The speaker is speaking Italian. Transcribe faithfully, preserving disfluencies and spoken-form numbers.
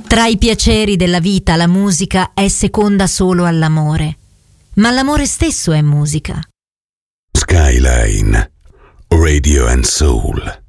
Tra i piaceri della vita la musica è seconda solo all'amore, ma l'amore stesso è musica. Skyline Radio and Soul.